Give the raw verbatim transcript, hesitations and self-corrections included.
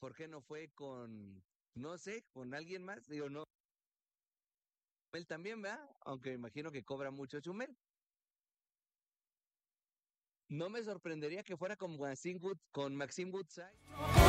¿Por qué no fue con, no sé, con alguien más? Digo, no, él también, ¿verdad? Aunque imagino que cobra mucho Chumel. No me sorprendería que fuera con Maxine Wood, con Maxine Woodside.